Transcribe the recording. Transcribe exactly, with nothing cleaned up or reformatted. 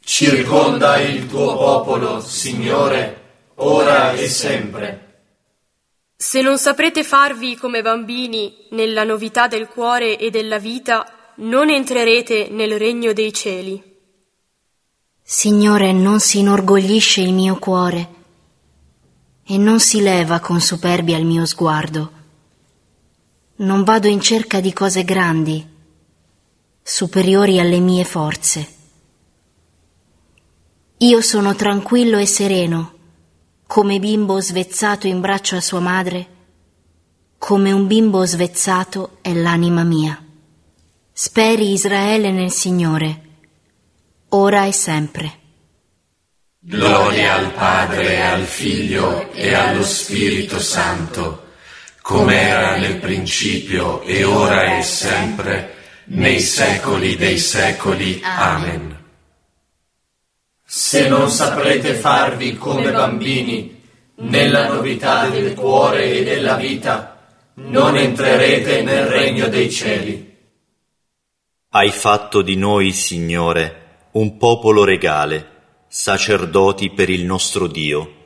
Circonda il tuo popolo, Signore, ora e sempre. Se non saprete farvi come bambini nella novità del cuore e della vita, non entrerete nel regno dei cieli. Signore, non si inorgoglisce il mio cuore e non si leva con superbia il mio sguardo. Non vado in cerca di cose grandi, superiori alle mie forze. Io sono tranquillo e sereno, come bimbo svezzato in braccio a sua madre, come un bimbo svezzato è l'anima mia. Speri Israele nel Signore, ora e sempre. Gloria al Padre, al Figlio e allo Spirito Santo, come era nel principio e ora e sempre, nei secoli dei secoli. Amen. Se non saprete farvi come bambini nella novità del cuore e della vita, non entrerete nel regno dei cieli. Hai fatto di noi, Signore, un popolo regale, sacerdoti per il nostro Dio.